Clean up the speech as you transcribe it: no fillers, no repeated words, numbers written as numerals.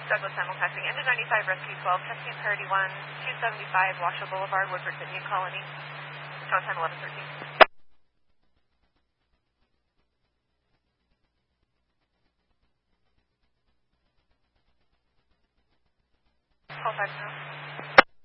Douglas simultaxing into 95 Rescue 12, testing priority 1, 275 Washoe Boulevard, Woodward, Indian Colony. Count time 1113. Call 5 now.